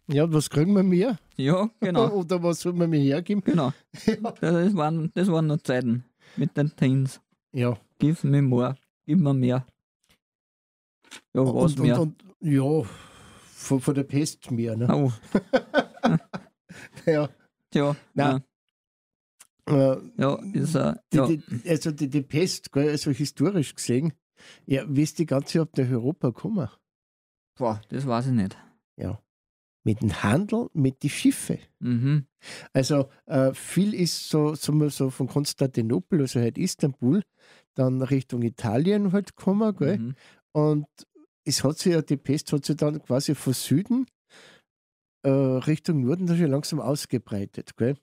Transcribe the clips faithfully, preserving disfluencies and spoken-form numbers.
Ja, und was kriegen wir mehr? Ja, genau. Oder was soll man mir hergeben? Genau. Das waren, das waren noch Zeiten mit den Teens. Ja. Give me more. Gib mir mehr. Ja, was Und, und, mehr? und ja, von, von der Pest mehr. Ne? Oh, Ja. tja. Nein. Ja, Äh, ja, ist äh, die, ja. die, also die, die Pest, gell, also historisch gesehen, ja, wie ist die ganze ab nach Europa gekommen? Boah, das weiß ich nicht. Ja. Mit dem Handel, mit den Schiffen. Mhm. Also äh, viel ist so, sagen wir so von Konstantinopel, also halt Istanbul, dann Richtung Italien halt gekommen, gell? Mhm. Und es hat sich ja, die Pest hat sich dann quasi von Süden äh, Richtung Norden dann schon langsam ausgebreitet, gell?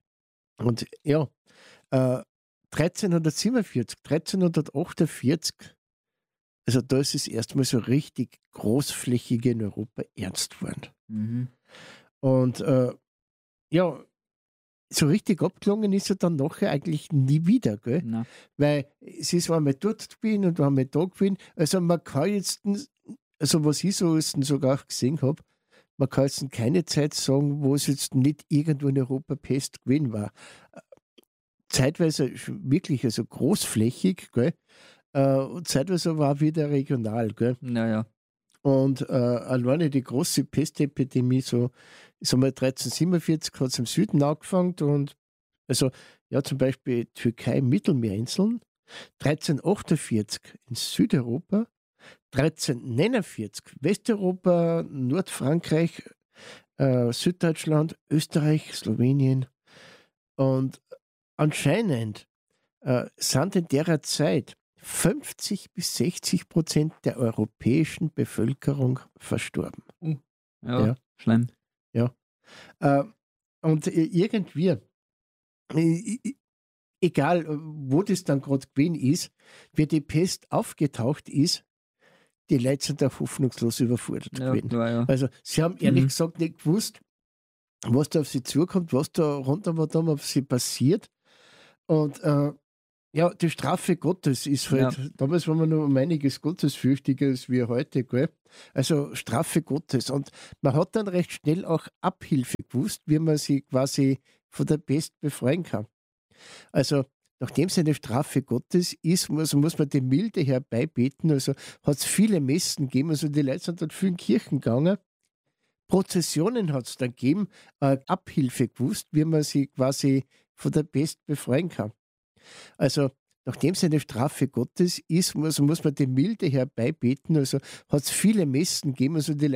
Und ja, äh, dreizehnhundertsiebenundvierzig, dreizehnhundertachtundvierzig, also da ist es erstmal so richtig großflächig in Europa ernst geworden. Mhm. Und äh, ja, so richtig abgelungen ist er dann nachher eigentlich nie wieder, gell? Na. Weil es ist einmal dort gewesen und einmal da gewesen. Also man kann jetzt, also was ich so ist, sogar auch gesehen habe, man kann jetzt keine Zeit sagen, wo es jetzt nicht irgendwo in Europa Pest gewesen war. Zeitweise wirklich also großflächig, gell? Äh, und zeitweise war wieder regional, gell? Naja. Und äh, alleine die große Pestepidemie, so, ich sag mal, dreizehnhundertsiebenundvierzig hat es im Süden angefangen und also, ja, zum Beispiel Türkei, Mittelmeerinseln, dreizehnhundertachtundvierzig in Südeuropa, dreizehnhundertneunundvierzig Westeuropa, Nordfrankreich, äh, Süddeutschland, Österreich, Slowenien. Und anscheinend äh, sind in der Zeit fünfzig bis sechzig Prozent der europäischen Bevölkerung verstorben. Uh, ja, Ja. schlimm. Ja. Äh, und äh, irgendwie, äh, egal äh, wo das dann gerade gewesen ist, wie die Pest aufgetaucht ist, die Leute sind auch hoffnungslos überfordert Ja, gewesen. klar, ja. Also sie haben ehrlich Mhm. gesagt nicht gewusst, was da auf sie zukommt, was da rundum auf sie passiert. Und äh, ja, die Strafe Gottes ist Ja. halt, damals waren wir noch um einiges gottesfürchtiger als wir heute, gell? Also Strafe Gottes. Und man hat dann recht schnell auch Abhilfe gewusst, wie man sie quasi von der Pest befreien kann. Also, nachdem es eine Strafe Gottes ist, muss, muss man die Milde herbeibeten. Also hat es viele Messen gegeben, also die Leute sind dort vielen Kirchen gegangen. Prozessionen hat es dann gegeben, äh, Abhilfe gewusst, wie man sie quasi von der Pest befreien kann. Also, nachdem es eine Strafe Gottes ist, muss, muss man die Milde herbeibeten. Also hat es viele Messen gegeben, also die Leute